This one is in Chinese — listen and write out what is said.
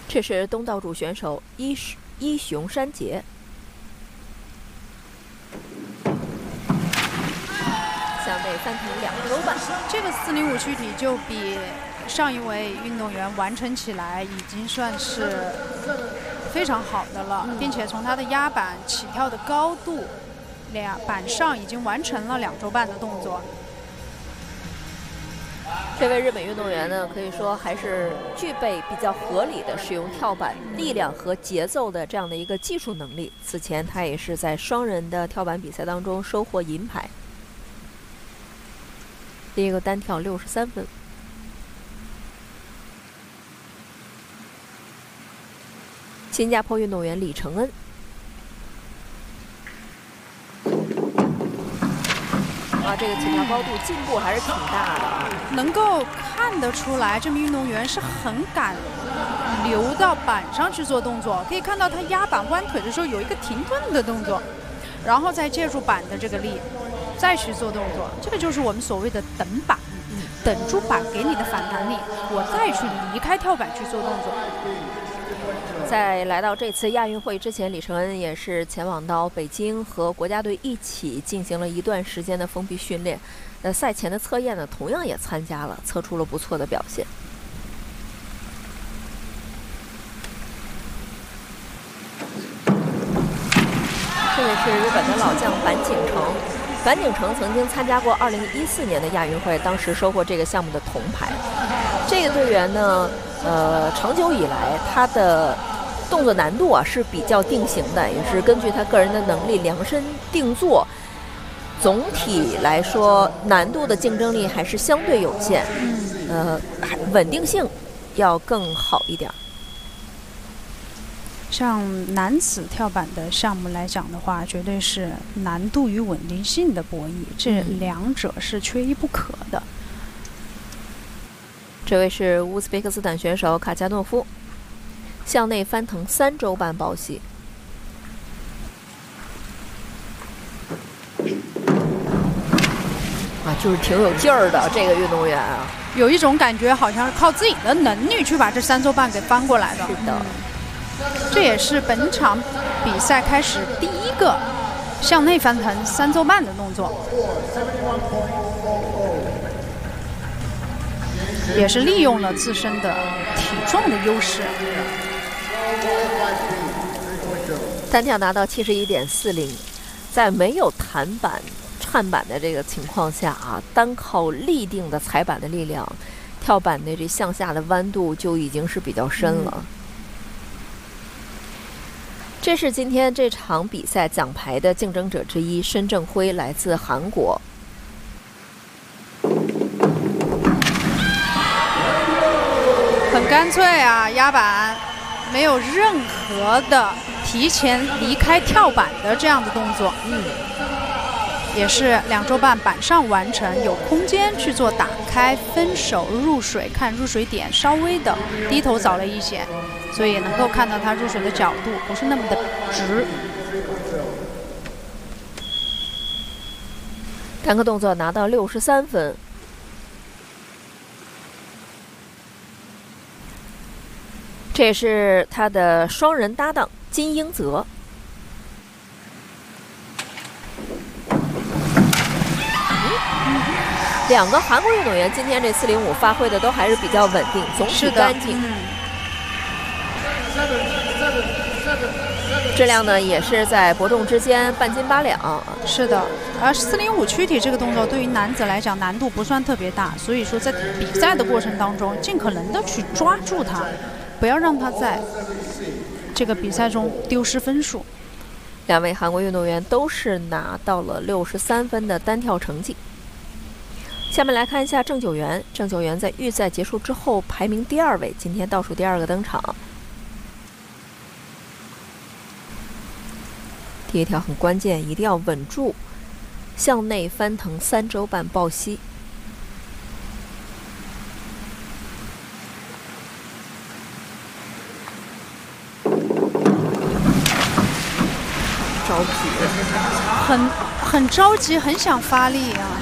这是东道主选手伊雄山杰。向内翻腾2周半， 这个405躯体就比上一位运动员完成起来已经算是非常好的了，并且从他的压板起跳的高度，板上已经完成了2周半的动作。 这位日本运动员呢，可以说还是具备比较合理的使用跳板力量和节奏的这样的一个技术能力。此前他也是在双人的跳板比赛当中收获银牌。第一个单跳63分。新加坡运动员李承恩。这个起跳高度进步还是挺大的啊！ 能够看得出来，这名运动员是很敢留到板上去做动作。可以看到他压板弯腿的时候有一个停顿的动作，然后再借助板的这个力，再去做动作。这个就是我们所谓的等板，等住板给你的反弹力，我再去离开跳板去做动作。 在来到这次亚运会之前，李承恩也是前往到北京和国家队一起进行了一段时间的封闭训练。赛前的测验呢，同样也参加了，测出了不错的表现。这位是日本的老将板井成。板井成曾经参加过2014年的亚运会，当时收获这个项目的铜牌。这个队员呢，长久以来他的动作难度啊是比较定型的，也是根据他个人的能力量身定做。总体来说，难度的竞争力还是相对有限，稳定性要更好一点。 像男子跳板的项目来讲的话，绝对是难度与稳定性的博弈，这两者是缺一不可的。 这位是乌兹别克斯坦选手卡加诺夫，向内翻腾3周半抱膝。就是挺有劲儿的这个运动员啊， 有一种感觉好像是靠自己的能力去把这3周半给翻过来的。 是的， 这也是本场比赛开始第一个向内翻腾3周半的动作，也是利用了自身的体重的优势。 单跳拿到71.40，在没有弹板颤板的这个情况下啊，单靠立定的踩板的力量，跳板的这向下的弯度就已经是比较深了。这是今天这场比赛奖牌的竞争者之一，申正辉来自韩国。 很干脆啊，压板没有任何的提前离开跳板的这样的动作。也是2周半板上完成，有空间去做打开、分手、入水，看入水点稍微的低头早了一些，所以也能够看到他入水的角度不是那么的直。 单个动作拿到63分。这也是他的双人搭档金英泽。2个韩国运动员今天这405发挥的都还是比较稳定，总体干净。质量呢也是在伯仲之间，半斤8两。 是的，而405躯体这个动作对于男子来讲难度不算特别大，所以说在比赛的过程当中，尽可能的去抓住它，不要让他在这个比赛中丢失分数。 2位韩国运动员都是拿到了63分的单跳成绩。下面来看一下郑九元。郑九元在预赛结束之后排名第2位，今天倒数第2个登场。第一条很关键，一定要稳住，向内翻腾3周半抱膝。 着急，很着急，很想发力啊！